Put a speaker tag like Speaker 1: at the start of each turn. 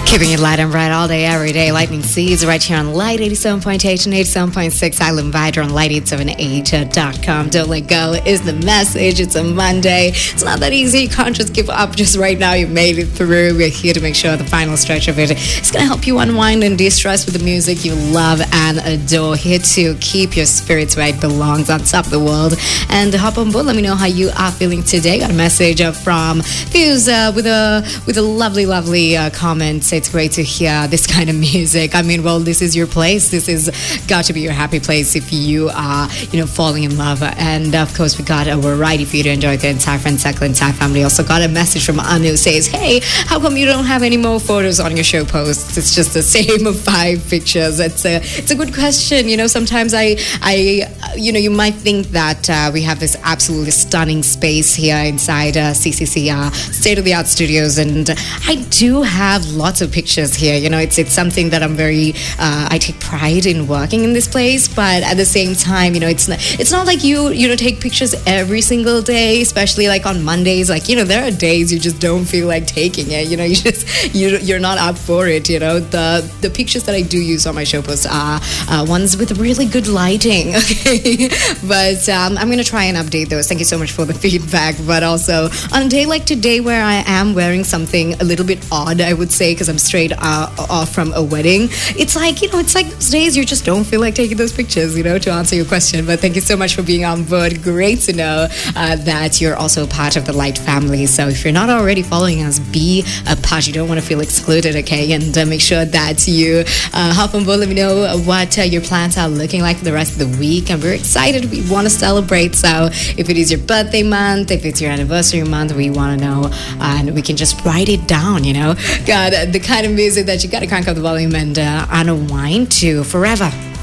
Speaker 1: Keeping it light and bright all day, every day. Lightning Seeds right here on Light 87.8 and 87.6. Island Vider on light878.com. Don't let go is the message. It's a Monday. It's not that easy. You can't just give up just right now. You've made it through. We're here to make sure the final stretch of it is going to help you unwind and de-stress with the music you love and adore. Here to keep your spirits right belongs on top of the world. And hop on board. Let me know how you are feeling today. Got a message from Fuse with a lovely comment. It's great to hear this kind of music. I mean, well, this is your place. This is got to be your happy place if you are, falling in love. And of course, we got a variety for you to enjoy. The entire Friend Circle, entire family. Also got a message from Anu says, "Hey, how come you don't have any more photos on your show posts? It's just the same 5 pictures." It's a good question. Sometimes you might think that we have this absolutely stunning space here inside CCC state-of-the-art studios, and I do have lots of pictures here. It's something that I'm very I take pride in working in this place, but at the same time, it's not like you take pictures every single day, especially like on Mondays. Like, there are days you just don't feel like taking it. You're not up for it. The pictures that I do use on my show posts are ones with really good lighting. Okay, but I'm gonna try and update those. Thank you so much for the feedback. But also on a day like today, where I am wearing something a little bit odd, I would say, because I'm straight off from a wedding. It's like those days you just don't feel like taking those pictures, to answer your question. But thank you so much for being on board. Great to know that you're also part of the Light family. So if you're not already following us, be a part. You don't want to feel excluded, okay? And make sure that you hop on board. Let me know what your plans are looking like for the rest of the week. And we're excited. We want to celebrate. So if it is your birthday month, if it's your anniversary month, we want to know, and we can just write it down, God, the kind of music that you got to crank up the volume and unwind to forever.